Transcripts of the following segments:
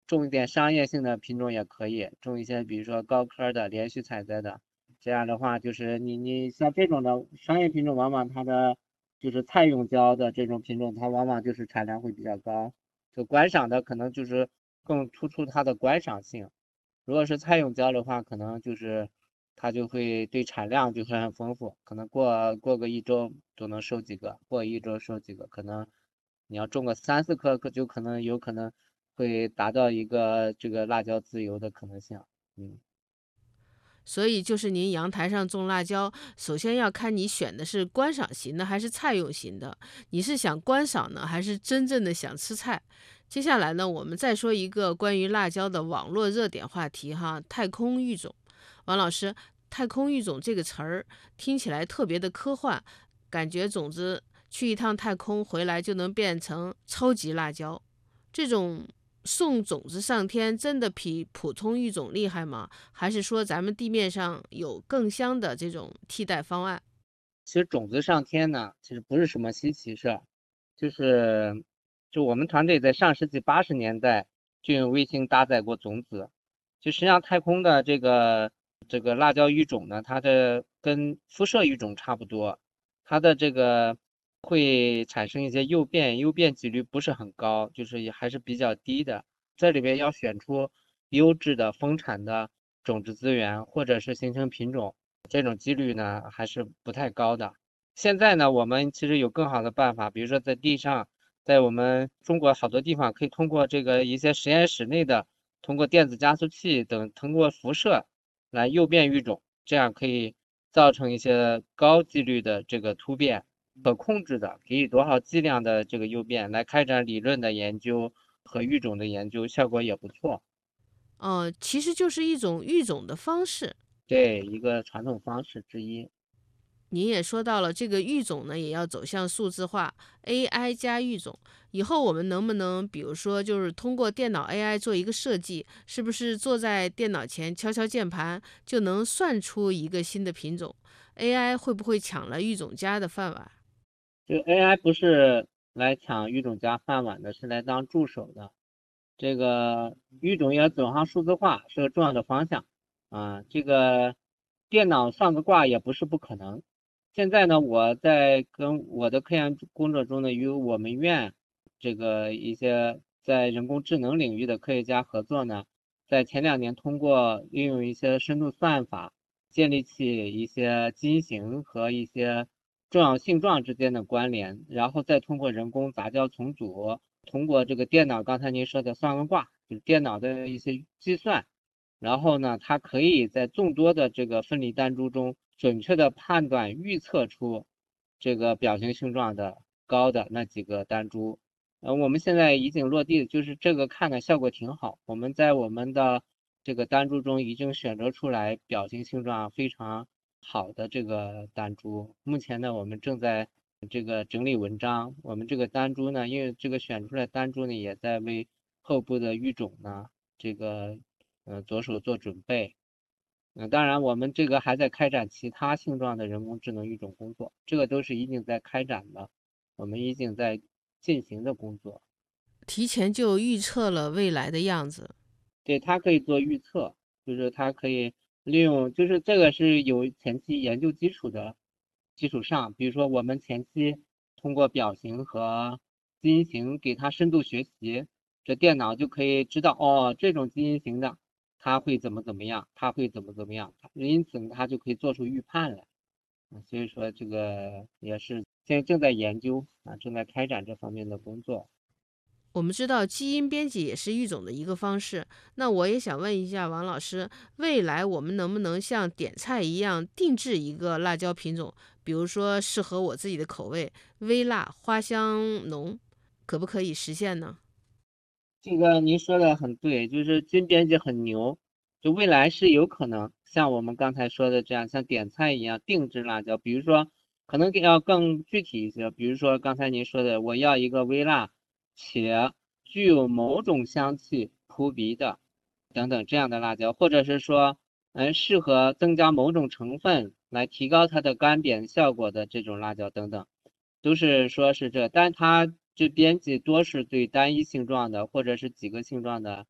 种一点商业性的品种也可以，种一些比如说高科的连续采摘的，这样的话就是你像这种的商业品种，往往它的就是菜用椒的这种品种，它往往就是产量会比较高，就观赏的可能就是更突出它的观赏性。如果是菜用椒的话，可能就是它就会对产量就会很丰富，可能过个一周就能收几个，过一周收几个，可能你要种个3、4棵，就有可能会达到一个这个辣椒自由的可能性。嗯。 所以就是您阳台上种辣椒，首先要看你选的是观赏型的还是菜用型的，你是想观赏呢，还是真正的想吃菜？接下来呢，我们再说一个关于辣椒的网络热点话题哈，太空育种。王老师，太空育种这个词儿听起来特别的科幻，感觉种子去一趟太空回来就能变成超级辣椒。这种送种子上天真的比普通育种厉害吗？还是说咱们地面上有更香的这种替代方案？ 其实种子上天呢，其实不是什么稀奇事儿，就是就我们团队在上世纪80年代就用卫星搭载过种子。就实际上太空的这个辣椒育种呢，它的跟辐射育种差不多，它的这个会产生一些诱变，诱变几率不是很高，就是也还是比较低的。这里边要选出优质的丰产的种子资源，或者是形成品种。这种几率呢还是不太高的。现在呢，我们其实有更好的办法，比如说在地上，在我们中国好多地方可以通过这个一些实验室内的，通过电子加速器等，通过辐射来诱变育种，这样可以造成一些高几率的这个突变，可控制的，给予多少剂量的这个诱变，来开展理论的研究和育种的研究，效果也不错。 其实就是一种育种的方式。 这一个传统方式之一。 您也说到了，这个育种呢也要走向数字化，AI 加育种。以后我们能不能，比如说，就是通过电脑 AI 做一个设计，是不是坐在电脑前敲敲键盘就能算出一个新的品种？AI 会不会抢了育种家的饭碗？ 这个 AI 不是来抢育种家饭碗的，是来当助手的。这个育种要走上数字化是个重要的方向啊。这个电脑算个卦也不是不可能。现在呢，我在跟我的科研工作中呢，与我们院这个一些在人工智能领域的科学家合作呢，在前2年通过运用一些深度算法，建立起一些基因型和一些重要性状之间的关联，然后再通过人工杂交重组，通过这个电脑刚才您说的算个卦，就是电脑的一些计算，然后呢，它可以在众多的这个分离单株中准确的判断预测出这个表型性状的高的那几个单株。我们现在已经落地，就是这个看的效果挺好。我们在我们的这个单株中已经选择出来表型性状非常好的这个单株。目前呢，我们正在这个整理文章。我们这个单株呢，因为这个选出来单株呢，也在为后部的育种呢，这个着手做准备。当然，我们这个还在开展其他性状的人工智能育种工作，这个都是已经在开展的，我们已经在进行的工作。 提前就预测了未来的样子。 对，它可以做预测，就是它可以利用，就是这个是有前期研究基础的基础上，比如说我们前期通过表型和基因型给它深度学习，这电脑就可以知道哦，这种基因型的它会怎么样，它会怎么样，因此呢它就可以做出预判来。所以说这个也是现在正在研究啊，正在开展这方面的工作。 我们知道基因编辑也是育种的一个方式，那我也想问一下王老师，未来我们能不能像点菜一样定制一个辣椒品种，比如说适合我自己的口味，微辣、花香浓，可不可以实现呢？ 这个您说的很对，就是基因编辑很牛，就未来是有可能像我们刚才说的这样，像点菜一样定制辣椒，比如说可能要更具体一些，比如说刚才您说的，我要一个微辣且具有某种香气扑鼻的等等这样的辣椒，或者是说，适合增加某种成分来提高它的干煸效果的这种辣椒等等。都是说是这，但它这编辑多是对单一性状的或者是几个性状的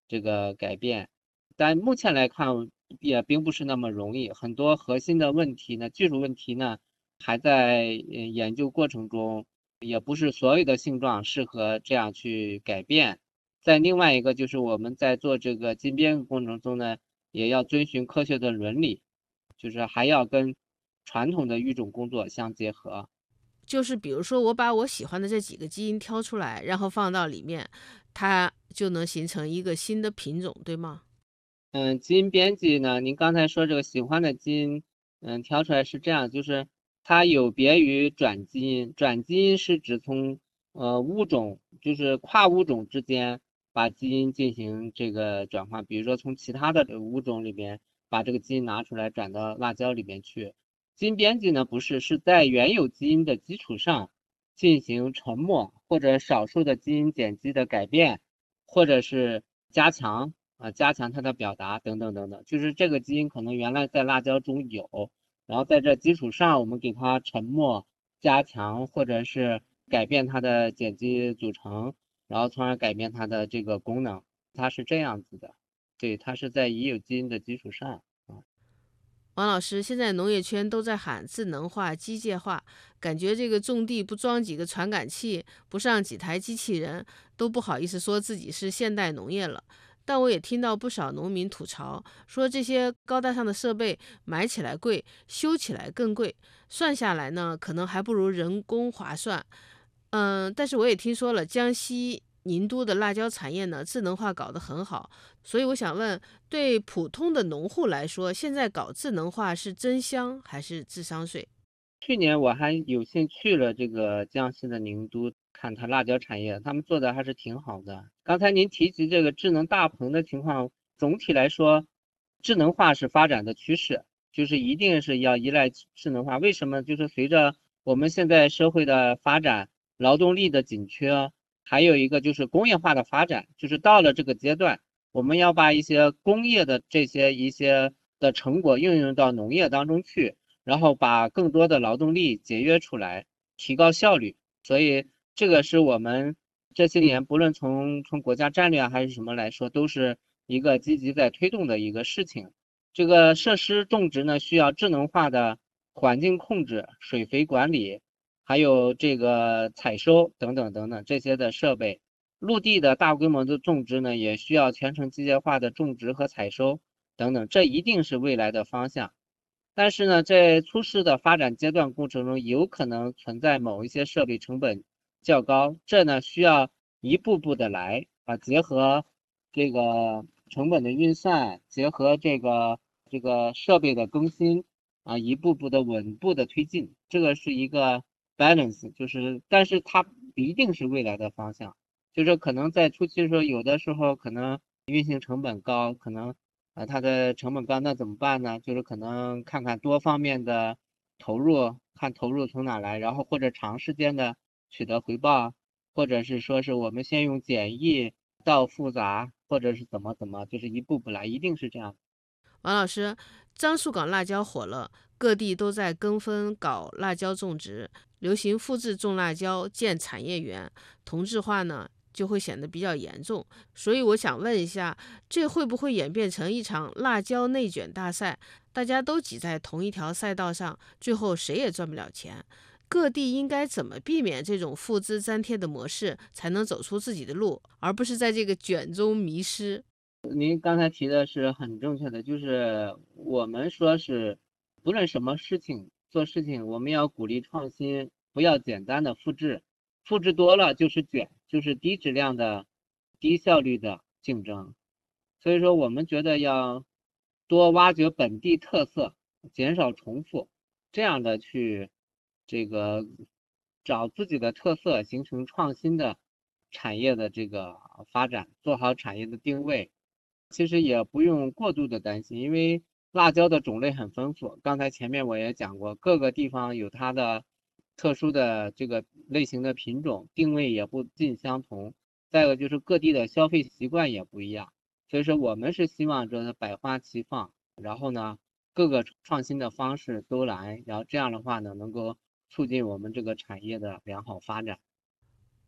这个改变。但目前来看也并不是那么容易，很多核心的问题呢，技术问题呢还在研究过程中，也不是所有的性状适合这样去改变。再另外一个就是我们在做这个基因编辑过程中呢，也要遵循科学的伦理，就是还要跟传统的育种工作相结合。 就是比如说我把我喜欢的这几个基因挑出来，然后放到里面，它就能形成一个新的品种，对吗？ 基因编辑呢，您刚才说这个喜欢的基因，挑出来是这样，就是它有别于转基因，转基因是指从物种，就是跨物种之间把基因进行这个转换，比如说从其他的物种里边把这个基因拿出来转到辣椒里面去。基因编辑呢不是，是在原有基因的基础上进行沉默或者少数的基因碱基的改变，或者是加强。加强它的表达等等等等，就是这个基因可能原来在辣椒中有，然后在这基础上我们给它沉默、加强，或者是改变它的碱基组成，然后从而改变它的这个功能，它是这样子的。对，它是在已有基因的基础上。 王老师，现在农业圈都在喊智能化、机械化，感觉这个种地不装几个传感器，不上几台机器人，都不好意思说自己是现代农业了。但我也听到不少农民吐槽，说这些高大上的设备买起来贵，修起来更贵，算下来呢，可能还不如人工划算。但是我也听说了，江西宁都的辣椒产业呢，智能化搞得很好，所以我想问，对普通的农户来说，现在搞智能化是真香还是智商税？ 去年我还有幸去了这个江西的宁都，看它辣椒产业，他们做的还是挺好的。刚才您提及这个智能大棚的情况，总体来说，智能化是发展的趋势，就是一定是要依赖智能化。为什么？就是随着我们现在社会的发展，劳动力的紧缺，还有一个就是工业化的发展，就是到了这个阶段，我们要把一些工业的一些的成果应用到农业当中去。然后把更多的劳动力节约出来，提高效率。所以这个是我们这些年不论从国家战略还是什么来说，都是一个积极在推动的一个事情。这个设施种植呢，需要智能化的环境控制、水肥管理，还有这个采收等等等等这些的设备。陆地的大规模的种植呢，也需要全程机械化的种植和采收等等，这一定是未来的方向。但是呢，在初始的发展阶段过程中，有可能存在某一些设备成本较高，这呢需要一步步的来结合这个成本的运算，结合这个设备的更新一步步的稳步的推进，这个是一个 balance，就是但是它不一定是未来的方向，就是可能在初期的时候，有的时候可能运行成本高，可能它的成本高，那怎么办呢？就是可能看看多方面的投入，看投入从哪来，然后或者长时间的取得回报，或者是说是我们先用简易到复杂，或者是怎么，就是一步步来，一定是这样。 王老师，樟树港辣椒火了，各地都在跟风搞辣椒种植，流行复制种辣椒建产业园，同质化呢就会显得比较严重。所以我想问一下，这会不会演变成一场辣椒内卷大赛？大家都挤在同一条赛道上，最后谁也赚不了钱。各地应该怎么避免这种复制粘贴的模式，才能走出自己的路，而不是在这个卷中迷失？ 您刚才提的是很正确的，就是我们说是不论什么事情做事情，我们要鼓励创新，不要简单的复制，复制多了就是卷，就是低质量的、低效率的竞争。所以说，我们觉得要多挖掘本地特色，减少重复，这样的去这个找自己的特色，形成创新的产业的这个发展，做好产业的定位。其实也不用过度的担心，因为辣椒的种类很丰富。刚才前面我也讲过，各个地方有它的特殊的这个类型的品种，定位也不尽相同。再有就是各地的消费习惯也不一样。所以说我们是希望这百花齐放，然后呢，各个创新的方式都来，然后这样的话呢，能够促进我们这个产业的良好发展。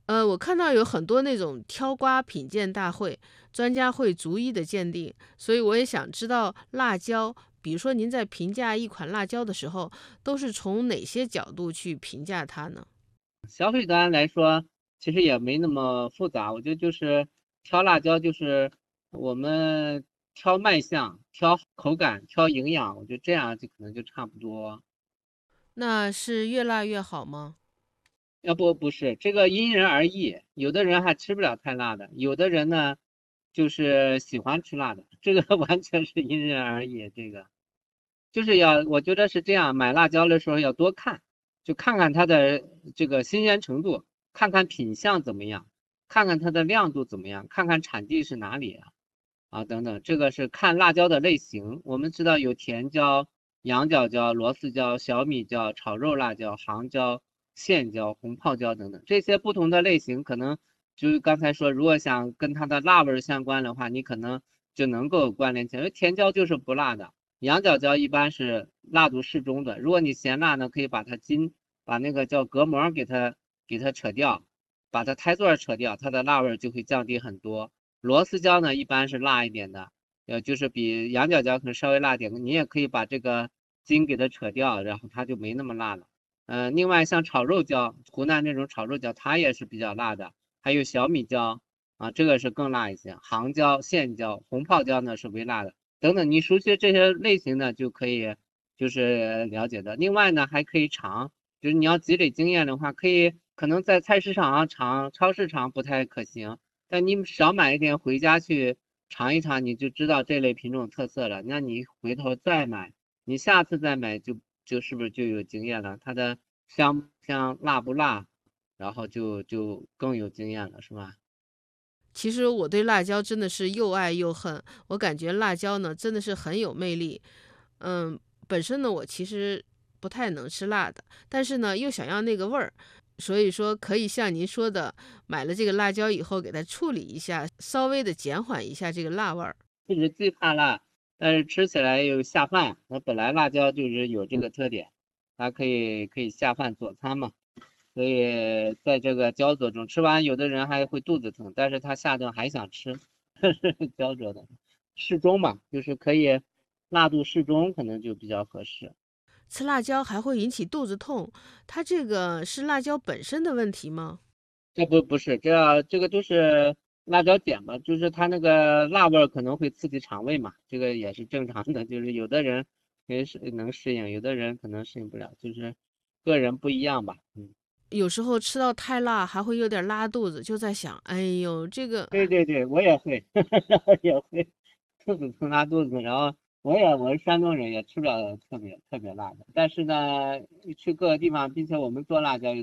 我看到有很多那种挑瓜品鉴大会，专家会逐一的鉴定，所以我也想知道辣椒，比如说您在评价一款辣椒的时候，都是从哪些角度去评价它呢？ 消费端来说，其实也没那么复杂，我觉得就是挑辣椒，就是我们挑卖相、挑口感、挑营养，我觉得这样就可能就差不多。 那是越辣越好吗？ 要不是这个因人而异，有的人还吃不了太辣的，有的人呢就是喜欢吃辣的，这个完全是因人而异。这个就是我觉得是这样，买辣椒的时候要多看，就看看它的这个新鲜程度，看看品相怎么样，看看它的亮度怎么样，看看产地是哪里等等。这个是看辣椒的类型，我们知道有甜椒、羊角椒、螺丝椒、小米椒、炒肉辣椒、杭椒、线椒、红泡椒等等，这些不同的类型，可能就是刚才说，如果想跟它的辣味相关的话，你可能就能够关联起来。因为甜椒就是不辣的，羊角椒一般是辣度适中的。如果你嫌辣呢，可以把那个叫隔膜给它扯掉，把它胎座扯掉，它的辣味就会降低很多。螺丝椒呢，一般是辣一点的，就是比羊角椒可能稍微辣点。你也可以把这个筋给它扯掉，然后它就没那么辣了。另外像炒肉椒，湖南那种炒肉椒，它也是比较辣的。还有小米椒这个是更辣一些。杭椒、线椒、红泡椒呢是微辣的。等等，你熟悉这些类型的就可以就是了解的。另外呢，还可以尝，就是你要积累经验的话，可能在菜市场尝、超市尝不太可行，但你少买一点回家去尝一尝，你就知道这类品种特色了。那你回头再买，你下次再买就是不是就有经验了？它的香不香、辣不辣，然后就更有经验了，是吧？ 其实我对辣椒真的是又爱又恨，我感觉辣椒呢真的是很有魅力。嗯，本身呢我其实不太能吃辣的，但是呢又想要那个味儿，所以说可以像您说的，买了这个辣椒以后给它处理一下，稍微的减缓一下这个辣味儿。 就是既怕辣，但是吃起来又下饭。那本来辣椒就是有这个特点，它可以下饭佐餐嘛。所以在这个焦灼中，吃完有的人还会肚子疼，但是他下顿还想吃，焦灼的，适中嘛，就是可以辣度适中，可能就比较合适。 吃辣椒还会引起肚子痛，它这个是辣椒本身的问题吗？ 这不是，这个都是辣椒碱嘛，就是它那个辣味儿可能会刺激肠胃嘛，这个也是正常的。就是有的人能适应，有的人可能适应不了，就是个人不一样吧。嗯。 有时候吃到太辣还会有点拉肚子，就在想，哎呦，这个对对对，我也会，也会肚子疼拉肚子，然后我是山东人，也吃不了特别特别辣的，但是呢，去各个地方，并且我们做辣椒